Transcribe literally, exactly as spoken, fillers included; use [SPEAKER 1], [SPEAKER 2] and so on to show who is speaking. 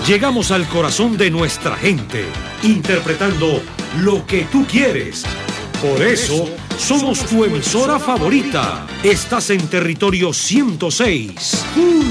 [SPEAKER 1] Llegamos al corazón de nuestra gente, interpretando lo que tú quieres. Por eso, somos tu emisora favorita. Estás en territorio ciento seis.